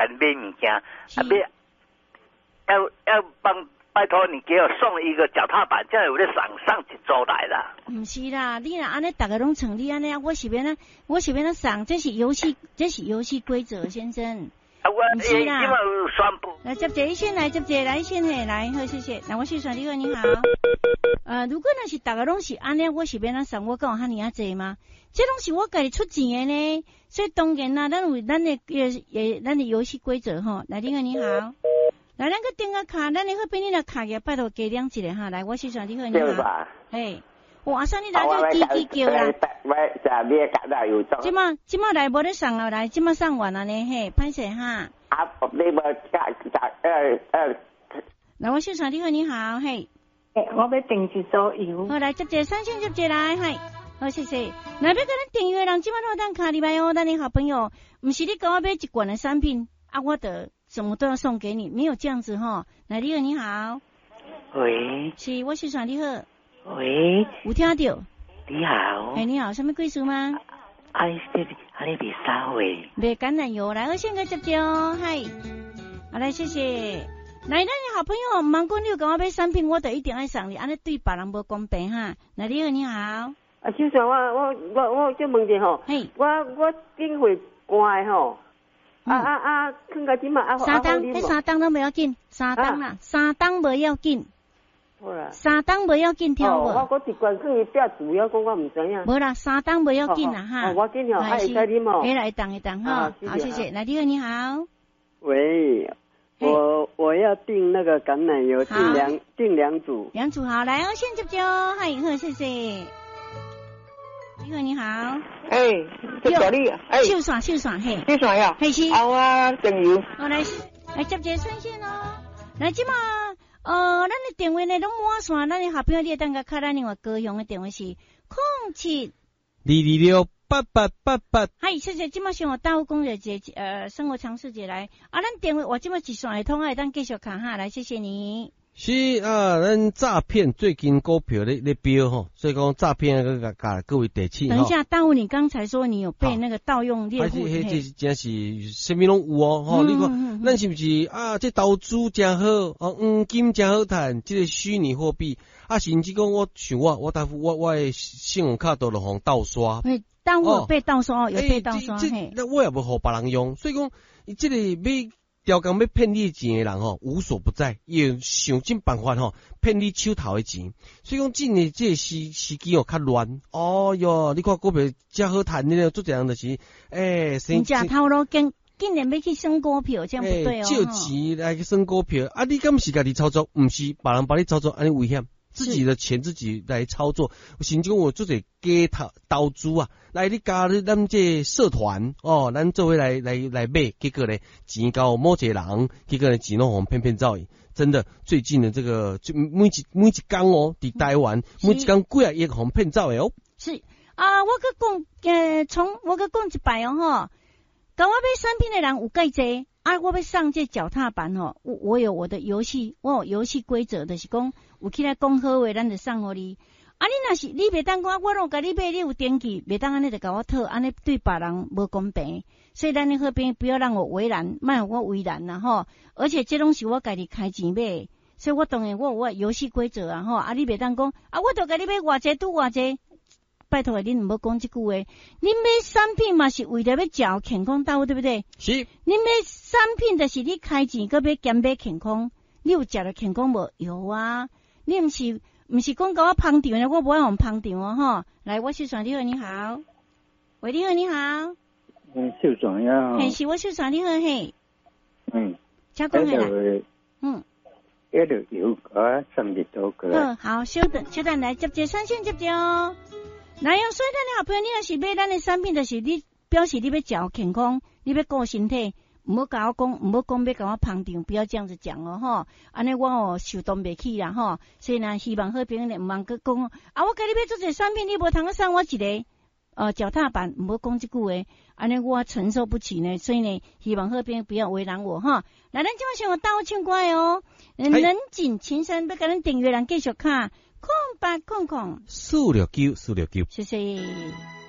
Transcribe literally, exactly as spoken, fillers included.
给你买物件，啊买要要帮拜托你给我送一个脚踏板，这样有咧上上一周来啦。 唔是啦，你若安尼大家拢成立安尼，我是要呢，我是要呢上，这是游戏，这是游戏规则，先生。 啊，我唔是啦， 因为有宣布。 来接者，先来接者，来先嘿，来好，谢谢。那我是传你好，你好。呃，如果那是大家拢是安尼，我是要呢上，我讲哈尼啊济吗？这拢是我家己出钱的呢，所以当然啦，咱有咱的也咱的游戏规则吼。来，你好，你好。来，咱个订个卡，咱你好俾你个卡嘅，拜托加两一个哈。来，我是传你好，你好。嘿，哇，啥你来就叽叽叫啦。 喂，下边夹到有做。 即马即马来无得上啊，来，即马上完了呢，嘿，歹势哈。 啊，你无夹夹呃呃。 来，我是传你好，你好，嘿。 诶，我要订一组油。 好，来接者三千接者来，嘿。好，谢谢。来，要跟咱订阅人，即马都当卡里来哦，咱的好朋友，唔是你给我买一罐的产品，啊，我的什么都要送给你，没有这样子哈。来，你好，你好。 喂。 是，我是传你好。 喂。 有听到？ 你好。 哎，你好，什么贵属吗？ 啊，你这啊，你别撒喂。 别橄榄油，来，我先个接者哦，嗨。好，来，谢谢。来，咱的好朋友，芒果六给我买产品，我就一定爱送你，安尼对别人无公平哈。来，你好，你好。 啊，就算我我我我就问者吼，我我顶回关吼，啊啊啊，囥到即嘛啊， 三档，迄三档都不要紧，三档啦，三档不要紧， 好啦， 三档不要紧，听无？ 我我一罐囥伊表主要讲我唔知影， 无啦，三档不要紧啦哈， 我紧吼，爱使啉吼， 会来等一等哈，好，谢谢，来，你好，你好， 喂。我我要订那个橄榄油，订两订两组， 两组好，来，我先接接哦，嗨，好，谢谢。你好，你好。 哎，这小丽，哎， 秀爽秀爽嘿， 秀爽呀， 嘿是。 好啊，订油。 好来来接接专线哦，来即嘛，呃，咱的电话呢拢满线，咱的好朋友你等个卡咱另外高雄的电话是空七二二六。八八八八， 嗨，谢谢。今麦上我大务工的节呃生活常识节来，啊，咱电话我今麦一线会通啊，当继续看哈，来，谢谢你。 是啊，咱诈骗最近股票咧咧飙吼，所以讲诈骗个甲各位提醒。 等一下，大务，你刚才说你有被那个盗用猎户， 迄这真是什么拢有哦，吼、嗯，你看，咱是不是啊？这投资真好，哦，黄金真好赚，这个虚拟货币啊，甚至讲我想我我大夫我我的信用卡都落互盗刷。 当我被盗刷，有被盗刷，嘿， 那我也无互别人用，所以讲，伊这个要调工要骗你钱的人吼，无所不在，也想尽办法吼骗你手头的钱。所以讲，真的这个时时机哦较乱。哦哟，你看股票真好赚，你了做这样的是，诶、欸， 你假头路竟竟然要去升股票，这样不对哦。 借钱来去升股票，啊，你敢是家己操作，唔是别人帮你操作，安尼危险。自己的钱自己来操作，甚至讲我做者假投投资啊，来你加入咱这社团哦，咱做伙来来来买，结果呢钱交某一个人，结果呢钱拢互骗骗走去。真的，最近的这个就每一每一天哦，伫台湾每一天几啊亿互骗走的哦。 是啊，我佮讲呃，从我佮讲一摆哦吼，甲我买产品的人有介济。啊，我要上这脚踏板吼，我我有我的游戏，我有游戏规则，就是讲有起来讲好话，咱就送互你。啊，你若是你袂当讲，我拢甲你买，你有登记，袂当安尼就甲我讨，安尼对别人无公平。所以咱的好朋友不要让我为难，莫让我为难啦吼。而且这拢是我家己开钱买，所以我当然我有我游戏规则啊吼。啊，你袂当讲啊，我就甲你买偌济拄偌济。拜托恁唔好讲这句话，恁买产品嘛是为了要照健康到，对不对？ 是。 恁买产品就是你开钱，搁要兼买健康，你有食了健康无？有啊。你唔是唔是讲甲我捧场的，我无爱用捧场哦吼。来，我是传你好，你好。喂，你好，你好。 嗯，秀爽呀。 嘿，是我秀爽，你好嘿。嗯。请讲下来。嗯。 一路有啊，三日多个。 好，好，稍等，稍等来接接三线接接哦。来哦，所以咱的好朋友，你若是买咱的产品，就是你表示你要照健康，你要顾身体，唔好甲我讲，唔好讲要甲我捧场，不要这样子讲哦吼。安尼我哦受动袂起啦吼。所以呢，希望好朋友呢唔通佮讲啊，我甲你买做这产品，你无通送我一个呃脚踏板，唔好讲这句话，安尼我承受不起呢。所以呢，希望好朋友不要为难我哈。来，咱今晚先我倒唱歌哦，冷静情深，要甲咱订阅人继续看。空八空空， 四六九四六九， 谢谢。